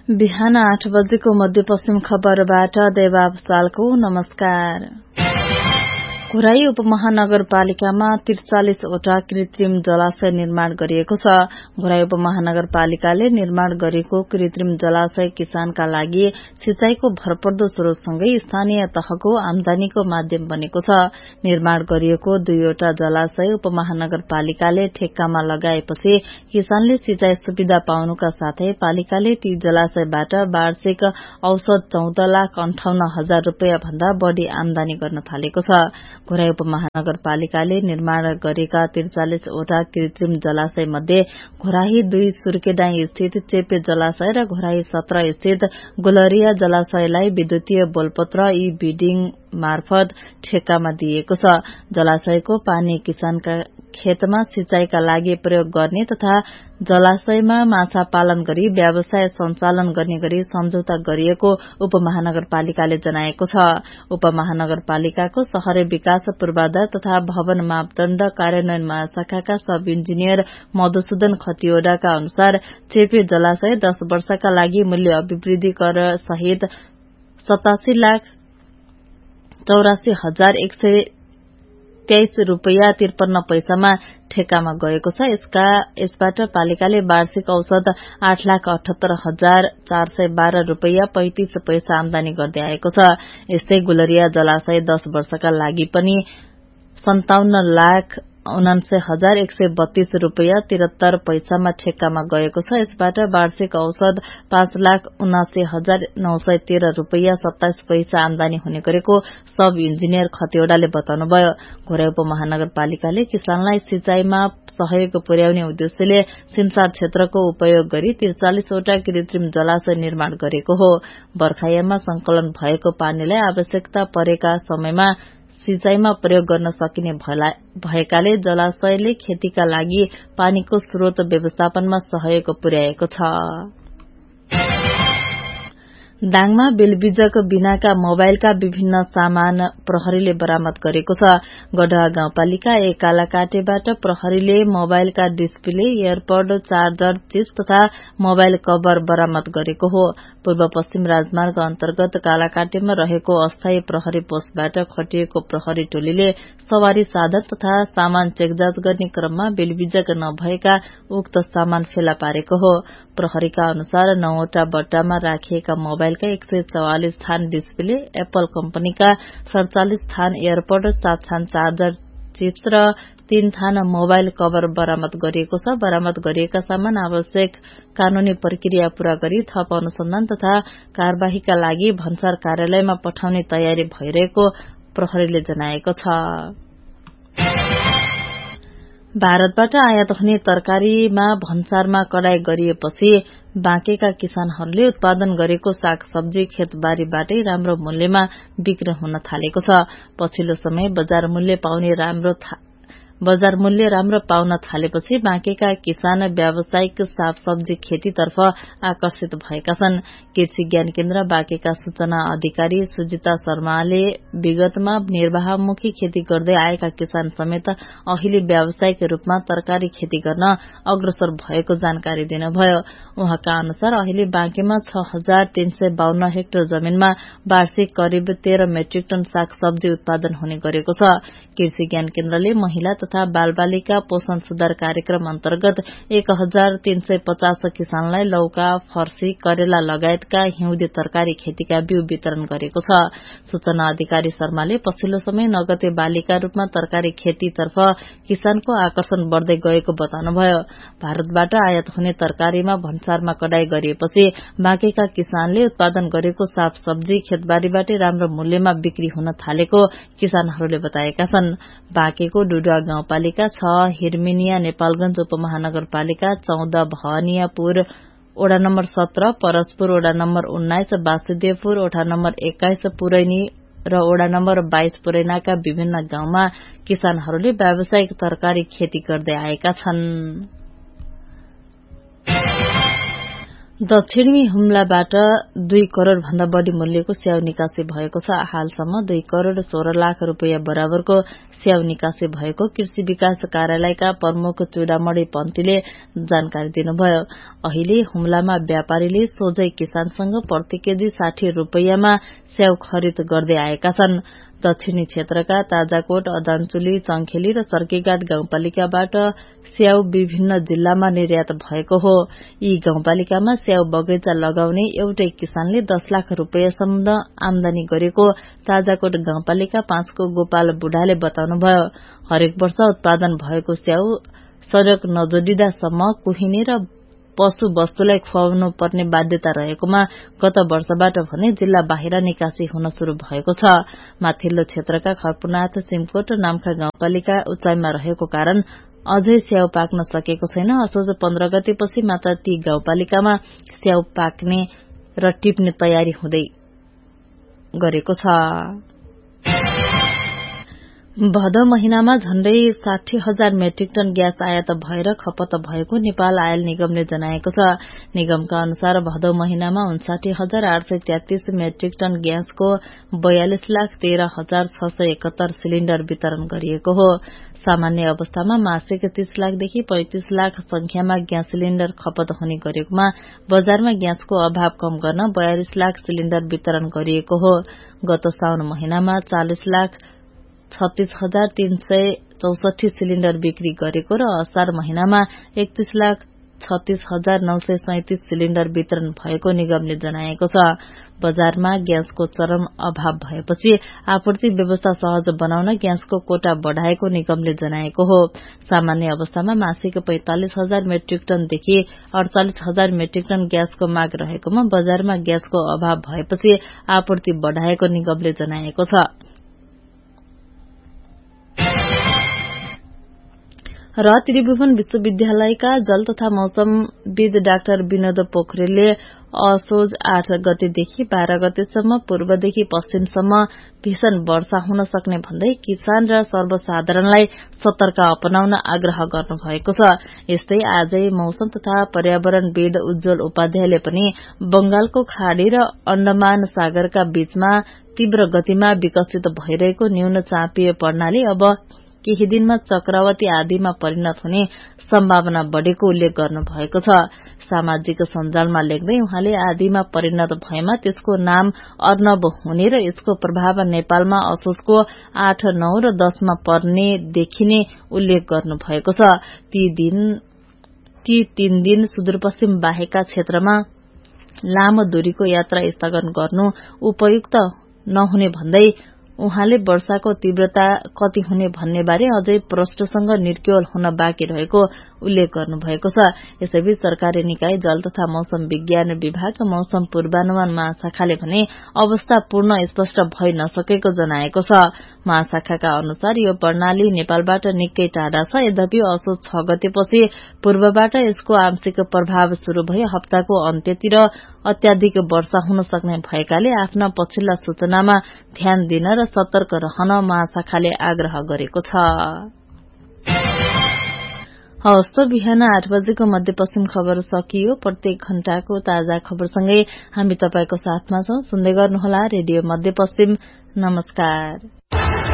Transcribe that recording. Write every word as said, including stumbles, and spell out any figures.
बिहान आठ बजेको मध्यपश्चिम खबरबाट देवाब सालको नमस्कार। घोराई उपमहानगरपालिकामा त्रिचालिसवटा कृत्रिम जलाशय निर्माण गरिएको छ। घोराई उपमहानगरपालिकाले निर्माण गरेको कृत्रिम जलाशय किसानका लागि सिंचाईको भरपर्दो स्रोतसँगै स्थानीय तहको आमदानीको माध्यम बनेको छ। निर्माण गरिएको दुईवटा जलाशय उपमहानगरपालिकाले ठेक्कामा लगाएपछि किसानले सिंचाई सुविधा पाउनुका साथै पालिकाले ती जलाशयबाट वार्षिक औसत चौध लाख अन्ठाउन्न हजार रूपियाँ भन्दा बढ़ी आमदानी गर्न थालेको छ। घोराई उपमहानगरपालिकाले निर्माण गरेका त्रिचालिसवटा कृत्रिम जलाशय मध्ये घोराही दुई सुर्केडाई स्थित चेपे जलाशय र घोराही सत्र स्थित गुलरिया जलाशयलाई विद्युतीय बोलपत्र ई बिडिङ मार्फत ठेक्कामा दिएको छ। जलाशयको पानी किसानका खेतमा सिंचाईका लागि प्रयोग गर्ने तथा जलाशयमा माछा पालन गरी व्यवसाय सञ्चालन गर्ने गरी सम्झौता गरिएको उपमहानगरपालिकाले जनाएको छ। उपमहानगरपालिकाको शहरी विकास पूर्वाधार तथा भवन मापदण्ड कार्यान्वयन महाशाखाका सब इन्जिनियर मधुसूदन खतिवड़ाका अनुसार चेपे जलाशय दश वर्षका लागि मूल्य अभिवृद्धि कर सहित सतासी लाख चौरासी हजार एक सय तेइस रूपियाँ त्रिपन्न पैसामा ठेक्कामा गएको छ। यसका यसबाट पालिकाले वार्षिक औसत आठ लाख अठहत्तर हजार चार सय बाह्र रूपियाँ पैंतिस पैसा आमदानी गर्दै आएको छ। यस्तै गुलरिया जलाशय दश वर्षका लागि पनि सन्ताउन्न लाख उनान्सय हजार एक सय बत्तीस रूपियाँ तिहत्तर पैसामा ठेक्कामा गएको छ। यसबाट वार्षिक औसत पाँच लाख उनासी हजार नौ सय तेह्र रूपियाँ सत्ताइस पैसा आमदानी हुने गरेको सब इन्जिनियर खतिवड़ाले बताउनुभयो। घोराई उपमहानगरपालिकाले किसानलाई सिंचाईमा सहयोग पुर्याउने उद्देश्यले सिमसार क्षेत्रको उपयोग गरी त्रिचालिसवटा कृत्रिम जलाशय निर्माण गरेको हो। बर्खायाममा संकलन भएको पानीलाई आवश्यकता परेका समयमा सिंचाईमा प्रयोग गर्न सकिने भएकाले जलाशयले खेतीका लागि पानीको स्रोत व्यवस्थापनमा सहयोग पुर्याएको छ। दाङमा बेलबिजक बिनाका मोबाइलका विभिन्न सामान प्रहरीले बरामद गरेको छ। गढा गाउँपालिका एक कालाकाटेबाट प्रहरीले मोबाइलका डिस्प्ले, एयरपड, चार्जर, चिप्स तथा मोबाइल कभर बरामद गरेको हो। पूर्व पश्चिम राजमार्ग अन्तर्गत कालाकाटेमा रहेको अस्थायी प्रहरी पोस्टबाट खटिएको प्रहरी टोलीले सवारी साधन तथा सामान चेकजाँच गर्ने क्रममा बेलबिजक नभएका उक्त सामान फेला पारेको हो। प्रहरीका अनुसार नौवटा बट्टामा राखिएका मोबाइलका एक सय चौवालिस थान डिस्प्ले, एप्पल कम्पनीका सड़चालिस थान एयरपड, सात थान चार्जर, चिप्स र तीन थान मोबाइल कभर बरामद गरिएको छ। बरामद गरिएका सामान आवश्यक कानूनी प्रक्रिया पूरा गरी थप अनुसन्धान तथा कार्यवाहीका लागि भन्सार कार्यालयमा पठाउने तयारी भइरहेको प्रहरीले जनाएको छ। भारतबाट आयात हुने तरकारीमा भन्सारमा कडाई गरिएपछि बाँकेका किसानहरूले उत्पादन गरेको साग सब्जी खेतबारीबाटै राम्रो मूल्यमा बिक्री हुन थालेको छ। पछिल्लो समय बजार मूल्य पाउने राम्रो बजार मूल्य राम्रो पाउन थालेपछि बाँकेका किसान व्यावसायिक साग सब्जी खेतीतर्फ आकर्षित भएका छन्। कृषि ज्ञान केन्द्र बाँकेका सूचना अधिकारी सुजिता शर्माले विगतमा निर्वाहमुखी खेती गर्दै आएका किसान समेत अहिले व्यावसायिक रूपमा तरकारी खेती गर्न अग्रसर भएको जानकारी दिनुभयो। उहाँका अनुसार अहिले बाँकेमा छ हजार तीन सय बाहन्न हेक्टर जमीनमा वार्षिक करिब तेह्र मेट्रिक टन साग सब्जी उत्पादन हुने गरेको छ। कृषि ज्ञान केन्द्रले महिला तथा बाल बालिका पोषण सुधार कार्यक्रम अन्तर्गत एक हजार तीन सय पचास किसानलाई लौका, फर्सी, करेला लगायतका हिउँदे तरकारी खेतीका बिउ वितरण गरेको छ। सूचना अधिकारी शर्माले पछिल्लो समय नगदे बालीका रूपमा तरकारी खेतीतर्फ किसानको आकर्षण बढ़दै गएको बताउनुभयो। भारतबाट आयात हुने तरकारीमा भन्सारमा कडाई गरिएपछि बाँकेका किसानले उत्पादन गरेको साग सब्जी खेतबारीबाटै राम्रो मूल्यमा बिक्री हुन थालेको किसानहरूले बताएका छन्। बाँकेको डुडुवा गाउँपालिका छ, हिरमिनिया नेपालगंज उपमहानगरपालिका चौध, भवानियापुर ओडा नम्बर सत्र, परसपुर ओडा नम्बर उन्नाइस, वासुदेवपुर ओडा नम्बर एक्काइस, पुरैनी र ओडा नम्बर बाइस पुरैनाका विभिन्न गाउँमा किसानहरूले व्यावसायिक तरकारी खेती गर्दै आएका छन्। दक्षिणी हुम्लाबाट दुई करोड़ भन्दा बढ़ी मूल्यको स्याउ निकासी भएको छ। हालसम्म दुई करोड़ सोह्र लाख रूपियाँ बराबरको स्याउ निकासी भएको कृषि विकास कार्यालयका प्रमुख चूडामणि पन्तीले जानकारी दिनुभयो। अहिले हुम्लामा व्यापारीले सोझै किसानसँग प्रति केजी साठी रूपियाँमा स्याउ खरिद गर्दै आएका छन्। दक्षिणी क्षेत्रका ताजाकोट, अदानचुली, चंखेली र सर्कीघाट गाउँपालिकाबाट स्याउ विभिन्न जिल्लामा निर्यात भएको हो। यी गाउँपालिकामा स्याउ बगैंचा लगाउने एउटै किसानले दस लाख रूपियाँसम्म आमदानी गरेको ताजाकोट गाउँपालिका पाँचको गोपाल बुढाले बताउनुभयो। हरेक वर्ष उत्पादन भएको स्याउ सड़क नजोडिदासम्म कुहिने र पशु वस्तुलाई खुवाउनु पर्ने बाध्यता रहेकोमा गत वर्षबाट भने जिल्ला बाहिर निकासी हुन शुरू भएको छ। माथिल्लो क्षेत्रका खर्पुनाथ, सिमकोट, नाम्खा गाउँपालिका उचाइमा रहेको कारण अझै स्याउ पाक्न सकेको छैन। असोज पन्ध्र गतेपछि मात्र ती गाउँपालिकामा स्याउ पाक्ने र टिप्ने तयारी हुँदै गरेको छ। भदौ महिनामा झण्डै साठी हजार मेट्रिक टन ग्यास आयात भएर खपत भएको नेपाल आयल निगमले जनाएको छ। निगमका अनुसार भदौ महिनामा उन्साठी हजार आठ सय तेत्तीस मेट्रिक टन ग्यासको बयालिस लाख तेह्र हजार छ सय एकहत्तर सिलिण्डर वितरण गरिएको हो। सामान्य अवस्थामा मासिक तीस लाखदेखि पैंतिस लाख संख्यामा ग्यास सिलिण्डर खपत हुने गरेकोमा बजारमा ग्यासको अभाव कम गर्न बयालिस लाख सिलिण्डर वितरण गरिएको हो। गत साउन महिनामा चालिस लाख छत्तीस हजार तीन सय चौसठी सिलिण्डर बिक्री गरेको र असार महिनामा एकतीस लाख छत्तीस हजार नौ सय सैतिस सिलिण्डर वितरण भएको निगमले जनाएको छ। बजारमा ग्यासको चरम अभाव भएपछि आपूर्ति व्यवस्था सहज बनाउन ग्यासको कोटा बढ़ाएको निगमले जनाएको हो। सामान्य अवस्थामा मासिक पैंतालिस हजार मेट्रिक टनदेखि अड़चालिस हजार मेट्रिक टन ग्यासको माग रहेकोमा बजारमा ग्यासको अभाव भएपछि आपूर्ति बढ़ाएको निगमले जनाएको छ। र त्रिभुवन विश्वविद्यालयका जल तथा मौसमविद डाक्टर विनोद पोखरेलले असोज आठ गतेदेखि बाह्र गतेसम्म पूर्वदेखि पश्चिमसम्म भीषण वर्षा हुन सक्ने भन्दै किसान र सर्वसाधारणलाई सतर्क अपनाउन आग्रह गर्नुभएको छ। यस्तै आजै मौसम तथा पर्यावरणविद उज्जवल उपाध्यायले पनि बंगालको खाड़ी र अण्डमान सागरका बीचमा तीव्र गतिमा विकसित भइरहेको न्यून चापिय प्रणाली अब केही दिनमा चक्रवाती आदिमा परिणत हुने सम्भावना बढ़ेको उल्लेख गर्नु भएको छ। सामाजिक सञ्जालमा लेख्दै उहाँले आदिमा परिणत भएमा त्यसको नाम अर्नब हुने र यसको प्रभाव नेपालमा असोजको आठ नौ र दशमा पर्ने देखिने उल्लेख गर्नु भएको छ। ती दिन ती तीन दिन सुदूरपश्चिम बाहेकका क्षेत्रमा लामो दूरीको यात्रा स्थगन गर्नु उपयुक्त नहुने भन्दै उहाँले वर्षाको तीव्रता कति हुने भन्ने बारे अझै प्रष्टसँग निर्क्योल हुन बाँकी रहेको उल्लेख गर्नुभएको छ। यसैबीच सरकारी निकाय जल तथा मौसम विज्ञान विभाग मौसम पूर्वानुमान महाशाखाले भने अवस्था पूर्ण स्पष्ट भइ नसकेको जनाएको छ। महाशाखाका अनुसार यो प्रणाली नेपालबाट निकै टाढा छ। यद्यपि असोज छ गतेपछि पूर्वबाट यसको आंशिक प्रभाव शुरू भई हप्ताको अन्त्यतिर अत्याधिक वर्षा हुन सक्ने भएकाले आफ्ना पछिल्ला सूचनामा ध्यान दिन र सतर्क रहन महाशाखाले आग्रह गरेको छ। हवस् त बिहान आठ बजेको मध्यपश्चिम खबर सकियो। प्रत्येक घण्टाको ताजा खबरसँगै हामी तपाईको साथमा छौं। सुन्दै गर्नुहोला रेडियो मध्यपश्चिम। नमस्कार।